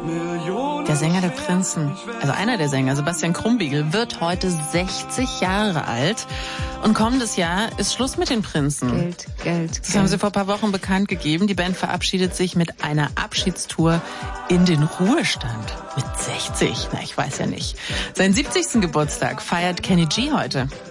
Der Sänger der Prinzen, also einer der Sänger, Sebastian Krumbiegel, wird heute 60 Jahre alt. Und kommendes Jahr ist Schluss mit den Prinzen. Geld. Das haben sie vor ein paar Wochen bekannt gegeben. Die Band verabschiedet sich mit einer Abschiedstour in den Ruhestand. Mit 60? Na, ich weiß ja nicht. Seinen 70. Geburtstag feiert Kenny G heute.